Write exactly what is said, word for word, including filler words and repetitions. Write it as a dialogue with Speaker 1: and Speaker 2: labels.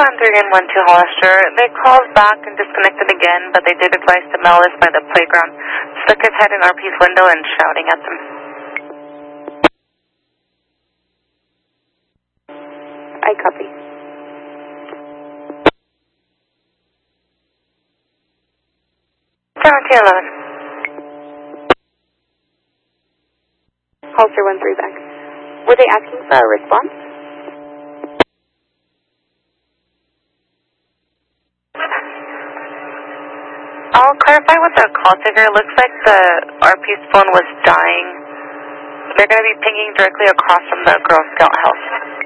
Speaker 1: one three and one two Hollister. They called back and disconnected again, but they did advise to mail this by the playground. Stuck his head in R P's window and shouting at them.
Speaker 2: I copy.
Speaker 1: seventeen eleven.
Speaker 2: Hollister one three back. Were they asking for a response?
Speaker 1: I'll clarify with the call taker. It looks like the R P's phone was dying. They're going to be pinging directly across from the Girl Scout house.